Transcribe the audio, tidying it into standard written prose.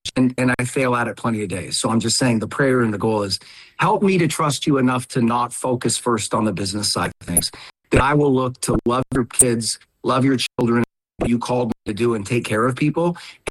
and I fail at it plenty of days. So I'm just saying the prayer and the goal is help me to trust you enough to not focus first on the business side of things. That I will look to love your kids, love your children, what you called me to do and take care of people.